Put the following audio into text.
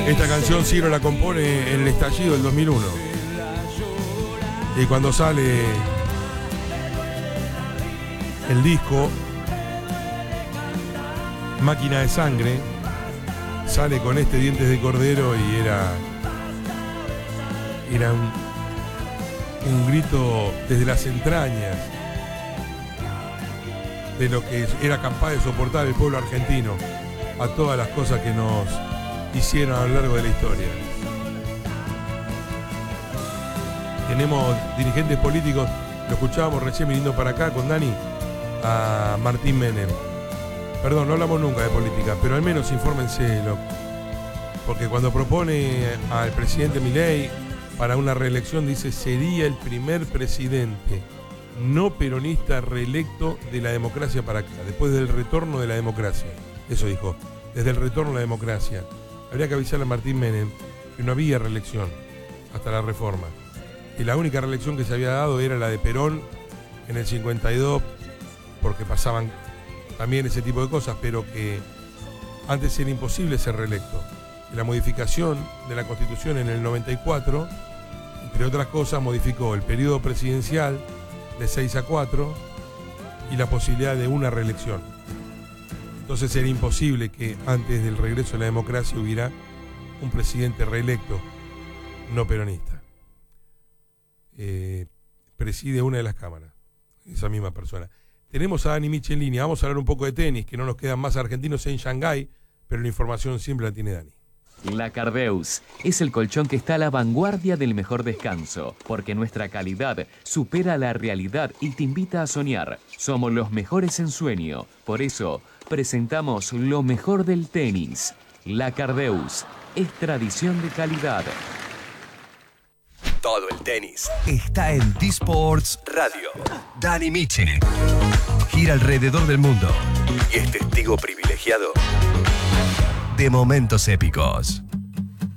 Esta canción Ciro la compone en el estallido del 2001. Y cuando sale el disco Máquina de Sangre, sale con este Dientes de Cordero y era un grito desde las entrañas de lo que era capaz de soportar el pueblo argentino a todas las cosas que nos hicieron a lo largo de la historia. Tenemos dirigentes políticos, lo escuchábamos recién viniendo para acá con Dani, a Martín Menem. Perdón, no hablamos nunca de política, pero al menos infórmense, porque cuando propone al presidente Milei para una reelección dice sería el primer presidente no peronista reelecto de la democracia para acá, después del retorno de la democracia. Eso dijo, desde el retorno de la democracia. Habría que avisarle a Martín Menem que no había reelección hasta la reforma. Y la única reelección que se había dado era la de Perón en el 52, porque pasaban también ese tipo de cosas, pero que antes era imposible ser reelecto. Y la modificación de la Constitución en el 94, entre otras cosas, modificó el periodo presidencial de 6 a 4 y la posibilidad de una reelección. Entonces era imposible que antes del regreso de la democracia hubiera un presidente reelecto no peronista. Preside una de las cámaras, esa misma persona. Tenemos a Dani Miche en línea, vamos a hablar un poco de tenis, que no nos quedan más argentinos en Shanghái, pero la información siempre la tiene Dani. La Cardeus es el colchón que está a la vanguardia del mejor descanso, porque nuestra calidad supera la realidad y te invita a soñar. Somos los mejores en sueño, por eso presentamos lo mejor del tenis. La Cardeus es tradición de calidad. Todo el tenis está en D-Sports Radio. Dani Miche gira alrededor del mundo y es testigo privilegiado de momentos épicos.